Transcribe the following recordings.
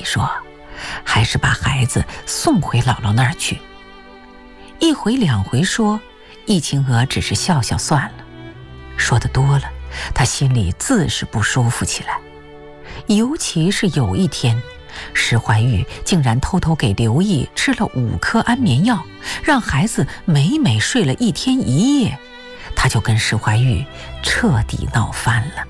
说，还是把孩子送回姥姥那儿去。一回两回说，易晴娥只是笑笑算了。说得多了，她心里自是不舒服起来。尤其是有一天，石怀玉竟然偷偷给刘毅吃了5颗安眠药，让孩子美美睡了1天1夜，他就跟石怀玉彻底闹翻了。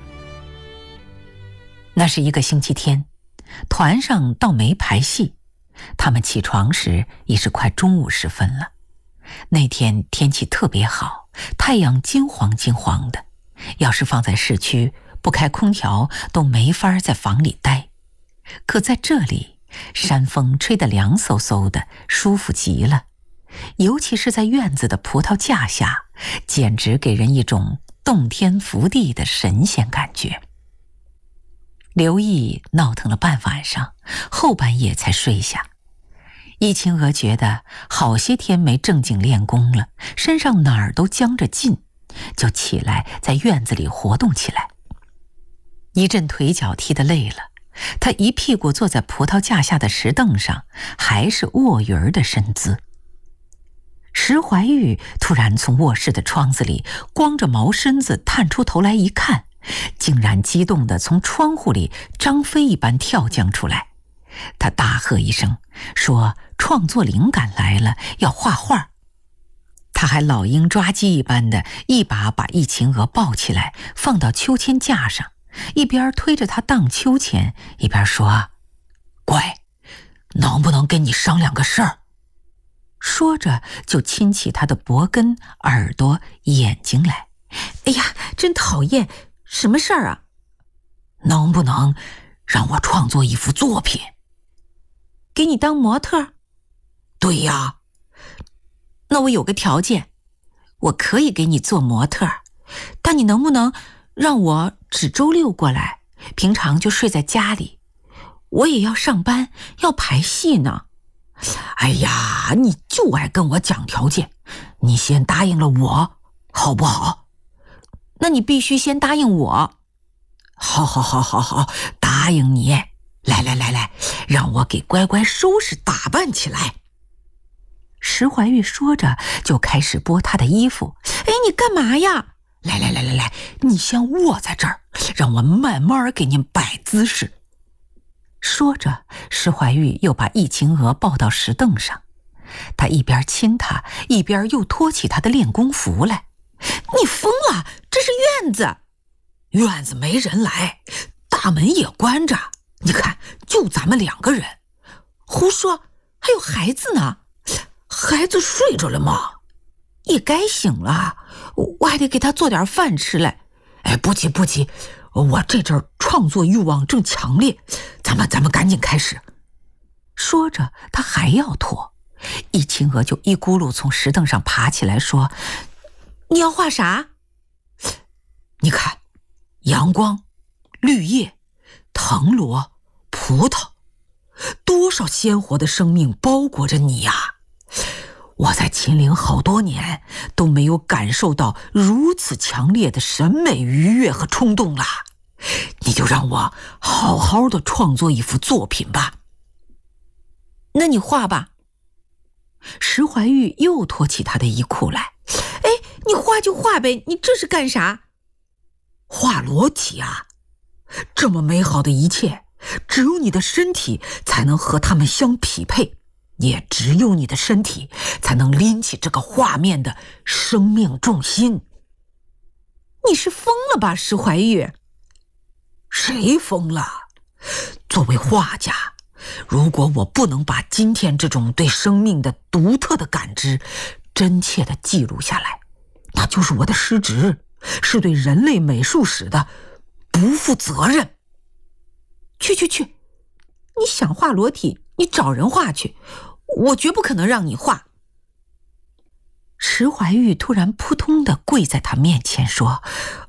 那是一个星期天，团上倒没排戏，他们起床时已是快中午时分了。那天天气特别好，太阳金黄金黄的，要是放在市区，不开空调都没法在房里待。可在这里，山风吹得凉飕飕的，舒服极了。尤其是在院子的葡萄架下，简直给人一种洞天福地的神仙感觉。刘毅闹腾了半晚上，后半夜才睡下。易晴娥觉得好些天没正经练功了，身上哪儿都僵着劲，就起来在院子里活动起来。一阵腿脚踢得累了，他一屁股坐在葡萄架下的石凳上，还是卧鱼儿的身姿。石怀玉突然从卧室的窗子里光着毛身子探出头来一看，竟然激动地从窗户里张飞一般跳将出来。他大喝一声，说创作灵感来了，要画画。他还老鹰抓鸡一般的一把易晴娥抱起来，放到秋千架上，一边推着他荡秋千，一边说：乖，能不能跟你商量个事儿？说着就亲起他的脖根、耳朵、眼睛来。哎呀，真讨厌，什么事儿啊？能不能让我创作一幅作品？给你当模特？对呀。那我有个条件，我可以给你做模特，但你能不能让我只周6过来，平常就睡在家里？我也要上班，要排戏呢。哎呀，你就爱跟我讲条件，你先答应了我，好不好？那你必须先答应我。好，答应你。来，让我给乖乖收拾打扮起来。石怀玉说着就开始剥她的衣服。哎，你干嘛呀？来，你先卧在这儿，让我慢慢给您摆姿势。说着，石怀玉又把易晴娥抱到石凳上，他一边亲她，一边又脱起她的练功服来。你疯了，这是院子。院子没人来，大门也关着，你看就咱们2个人。胡说，还有孩子呢。孩子睡着了吗？也该醒了，我还得给他做点饭吃来。哎，不急，我这阵创作欲望正强烈，咱们赶紧开始。说着他还要脱，易晴娥就一咕噜从石凳上爬起来说：你要画啥？你看，阳光、绿叶、藤萝、葡萄，多少鲜活的生命包裹着你呀！我在秦岭好多年都没有感受到如此强烈的审美愉悦和冲动了，你就让我好好的创作一幅作品吧。那你画吧。石怀玉又脱起他的衣裤来。哎，你画就画呗，你这是干啥？画裸体啊，这么美好的一切，只有你的身体才能和它们相匹配，也只有你的身体才能拎起这个画面的生命重心。你是疯了吧，石怀玉？谁疯了？作为画家，如果我不能把今天这种对生命的独特的感知真切地记录下来，那就是我的失职，是对人类美术史的不负责任。去，你想画裸体，你找人画去，我绝不可能让你画。石怀玉突然扑通地跪在他面前说：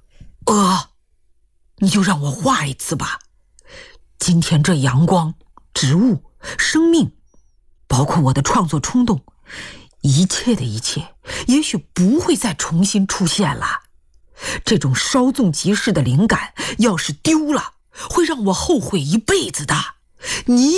你就让我画一次吧。今天这阳光、植物、生命，包括我的创作冲动，一切的一切，也许不会再重新出现了。这种稍纵即逝的灵感，要是丢了，会让我后悔一辈子的。你